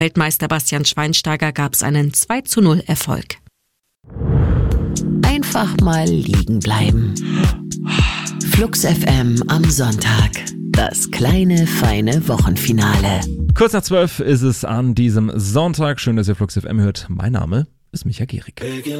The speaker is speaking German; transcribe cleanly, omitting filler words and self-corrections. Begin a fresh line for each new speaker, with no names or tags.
Weltmeister Bastian Schweinsteiger gab es einen 2:0 Erfolg.
Einfach mal liegen bleiben. Flux FM am Sonntag. Das kleine, feine Wochenfinale.
Kurz nach 12 ist es an diesem Sonntag. Schön, dass ihr Flux FM hört. Mein Name ist Micha Gierig.